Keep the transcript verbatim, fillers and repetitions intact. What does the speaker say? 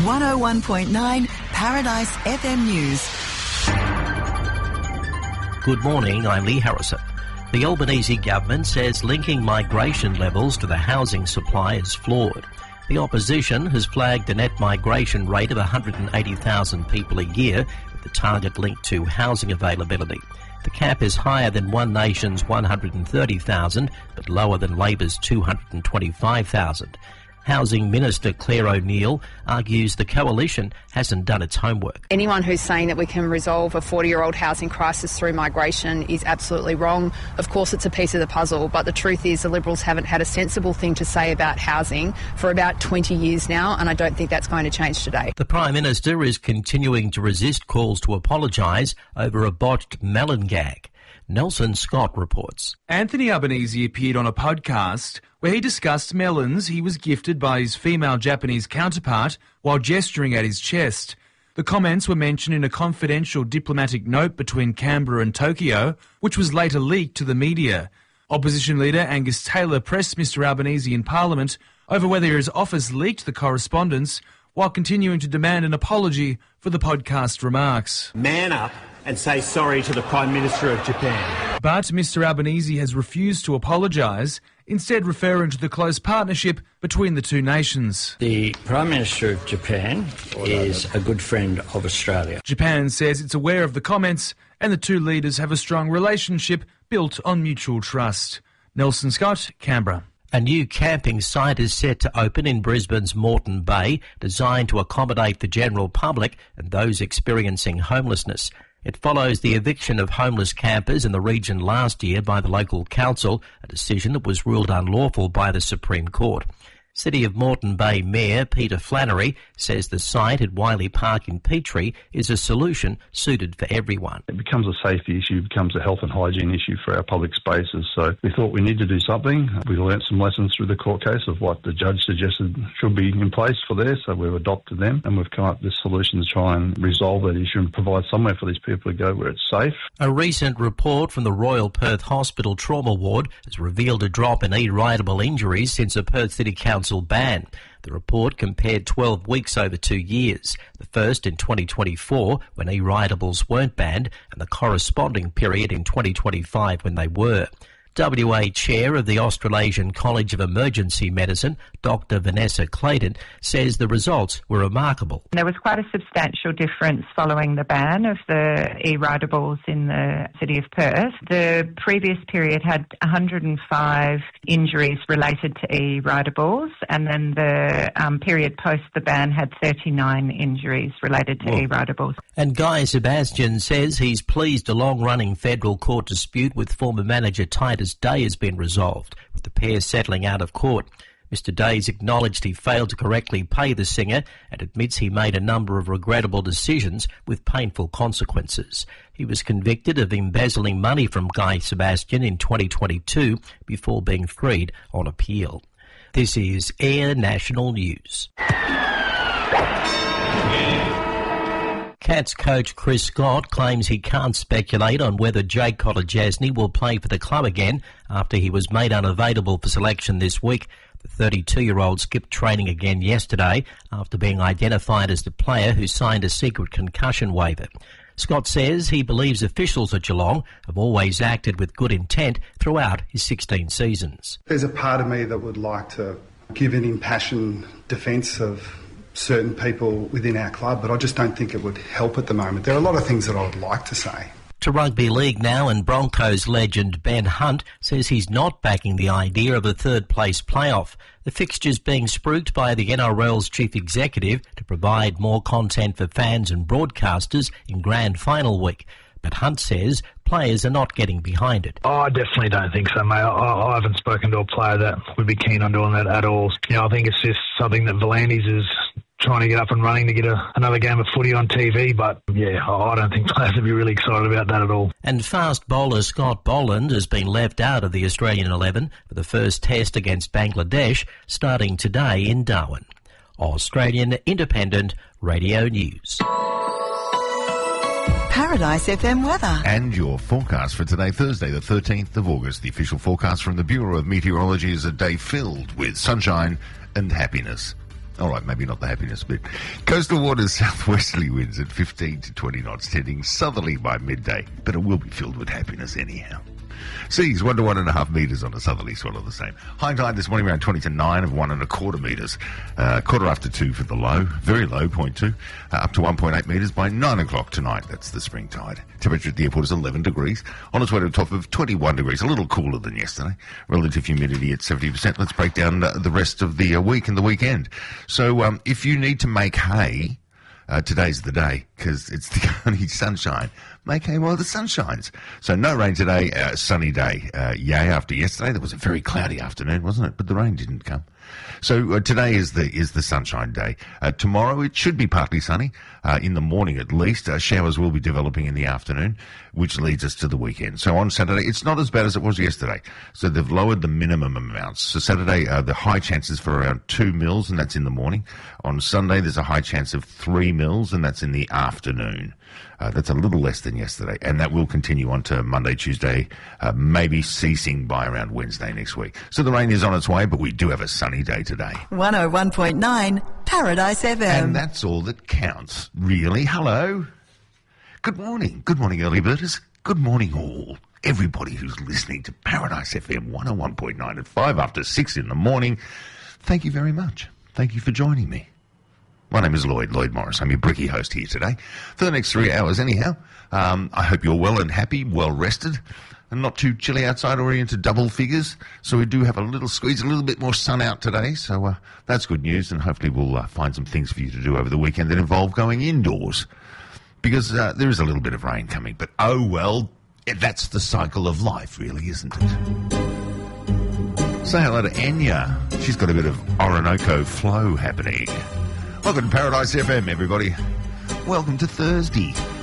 one oh one point nine Paradise F M News. Good morning, I'm Lee Harrison. The Albanese government says linking migration levels to the housing supply is flawed. The opposition has flagged a net migration rate of one hundred eighty thousand people a year, with the target linked to housing availability. The cap is higher than One Nation's one hundred thirty thousand, but lower than Labor's two hundred twenty-five thousand. Housing Minister Claire O'Neill argues the coalition hasn't done its homework. Anyone who's saying that we can resolve a forty-year-old housing crisis through migration is absolutely wrong. Of course, it's a piece of the puzzle, but the truth is the Liberals haven't had a sensible thing to say about housing for about twenty years now, and I don't think that's going to change today. The Prime Minister is continuing to resist calls to apologise over a botched melon gag. Nelson Scott reports. Anthony Albanese appeared on a podcast where he discussed melons he was gifted by his female Japanese counterpart while gesturing at his chest. The comments were mentioned in a confidential diplomatic note between Canberra and Tokyo, which was later leaked to the media. Opposition leader Angus Taylor pressed Mr Albanese in Parliament over whether his office leaked the correspondence, while continuing to demand an apology for the podcast remarks. Man up and say sorry to the Prime Minister of Japan. But Mr Albanese has refused to apologise, instead referring to the close partnership between the two nations. The Prime Minister of Japan is a good friend of Australia. Japan says it's aware of the comments and the two leaders have a strong relationship built on mutual trust. Nelson Scott, Canberra. A new camping site is set to open in Brisbane's Moreton Bay, designed to accommodate the general public and those experiencing homelessness. It follows the eviction of homeless campers in the region last year by the local council, a decision that was ruled unlawful by the Supreme Court. City of Moreton Bay Mayor Peter Flannery says the site at Wiley Park in Petrie is a solution suited for everyone. It becomes a safety issue, it becomes a health and hygiene issue for our public spaces. So we thought we need to do something. We learnt some lessons through the court case of what the judge suggested should be in place for there, so we've adopted them and we've come up with this solution to try and resolve that issue and provide somewhere for these people to go where it's safe. A recent report from the Royal Perth Hospital Trauma Ward has revealed a drop in e-ridable injuries since a Perth City Council ban. The report compared twelve weeks over two years, the first in twenty twenty-four when e-ridables weren't banned and the corresponding period in twenty twenty-five when they were. W A Chair of the Australasian College of Emergency Medicine, Doctor Vanessa Clayton, says the results were remarkable. There was quite a substantial difference following the ban of the e-ridables in the city of Perth. The previous period had one hundred five injuries related to e-ridables, and then the um, period post the ban had thirty-nine injuries related to Whoa. e-ridables. And Guy Sebastian says he's pleased a long-running federal court dispute with former manager Titus Day has been resolved, with the pair settling out of court. Mister Days acknowledged he failed to correctly pay the singer and admits he made a number of regrettable decisions with painful consequences. He was convicted of embezzling money from Guy Sebastian in twenty twenty-two before being freed on appeal. This is Air National News. Cats coach Chris Scott claims he can't speculate on whether Jake Kolodjasny will play for the club again after he was made unavailable for selection this week. The thirty-two-year-old skipped training again yesterday after being identified as the player who signed a secret concussion waiver. Scott says he believes officials at Geelong have always acted with good intent throughout his sixteen seasons. There's a part of me that would like to give an impassioned defence of certain people within our club, but I just don't think it would help at the moment. There are a lot of things that I would like to say. To rugby league now, and Broncos legend Ben Hunt says he's not backing the idea of a third-place playoff. The fixture's being spruiked by the N R L's chief executive to provide more content for fans and broadcasters in grand final week. But Hunt says players are not getting behind it. Oh, I definitely don't think so, mate. I, I haven't spoken to a player that would be keen on doing that at all. You know, I think it's just something that Volandis is trying to get up and running to get a, another game of footy on T V, but yeah, I don't think players would be really excited about that at all. And fast bowler Scott Boland has been left out of the Australian eleven for the first test against Bangladesh, starting today in Darwin. Australian Independent Radio News. Paradise F M weather. And your forecast for today, Thursday the thirteenth of August. The official forecast from the Bureau of Meteorology is a day filled with sunshine and happiness. All right, maybe not the happiness bit. Coastal waters southwesterly winds at fifteen to twenty knots, tending southerly by midday, but it will be filled with happiness anyhow. Seas one to one and a half metres on a southerly swell, of the same. High tide this morning around twenty to nine of one and a quarter metres. Uh, quarter after two for the low, very low, point two, uh, up to one point eight metres by nine o'clock tonight. That's the spring tide. Temperature at the airport is eleven degrees. On its way to the top of twenty-one degrees, a little cooler than yesterday. Relative humidity at seventy percent. Let's break down uh, the rest of the uh, week and the weekend. So um, if you need to make hay, Uh, today's the day, because it's the only sunshine. Make hay while the sun shines. So no rain today, uh, sunny day. Uh, yay, after yesterday, there was a very cloudy afternoon, wasn't it? But the rain didn't come. So uh, today is the is the sunshine day. Uh, tomorrow it should be partly sunny, uh, in the morning at least. Uh, showers will be developing in the afternoon, which leads us to the weekend. So on Saturday, it's not as bad as it was yesterday. So they've lowered the minimum amounts. So Saturday, uh, the high chances for around two mils, and that's in the morning. On Sunday, there's a high chance of three mils, and that's in the afternoon. Uh, that's a little less than yesterday, and that will continue on to Monday, Tuesday, uh, maybe ceasing by around Wednesday next week. So the rain is on its way, but we do have a sunny day today. one oh one point nine Paradise F M. And that's all that counts, really. Hello. Good morning. Good morning, early birders. Good morning, all. Everybody who's listening to Paradise F M one oh one point nine at five after six in the morning. Thank you very much. Thank you for joining me. My name is Lloyd, Lloyd Morris. I'm your bricky host here today for the next three hours anyhow. Um, I hope you're well and happy, well rested, and not too chilly outside or into double figures. So we do have a little squeeze, a little bit more sun out today. So uh, that's good news, and hopefully we'll uh, find some things for you to do over the weekend that involve going indoors. Because uh, there is a little bit of rain coming, but oh well, that's the cycle of life really, isn't it? Say hello to Enya. She's got a bit of Orinoco flow happening. Welcome to Paradise F M, everybody. Welcome to Thursday.